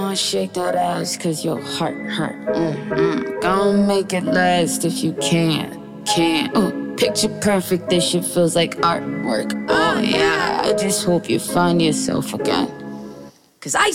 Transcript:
shake that ass cause your heart hurt. Gonna make it last if you can. Picture perfect, this shit feels like artwork. Oh yeah, I just hope you find yourself again. Cause I